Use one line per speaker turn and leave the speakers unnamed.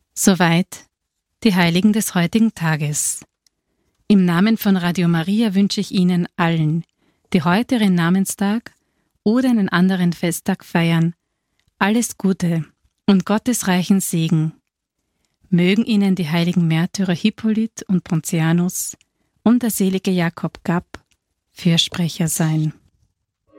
Soweit die Heiligen des heutigen Tages. Im Namen von Radio Maria wünsche ich Ihnen allen, die heute ihren Namenstag oder einen anderen Festtag feiern, alles Gute und Gottes reichen Segen. Mögen Ihnen die heiligen Märtyrer Hippolyt und Pontianus und der selige Jakob Gab Fürsprecher sein.